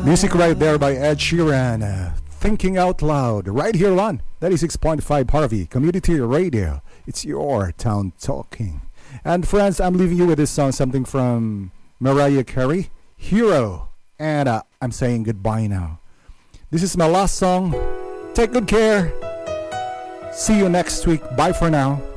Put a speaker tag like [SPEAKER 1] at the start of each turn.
[SPEAKER 1] Music right there by Ed Sheeran. Thinking Out Loud. Right here on 96.5 Harvey Community Radio. It's your town talking. And friends, I'm leaving you with this song, something from Mariah Carey, Hero. And I'm saying goodbye now. This is my last song. Take good care. See you next week. Bye for now.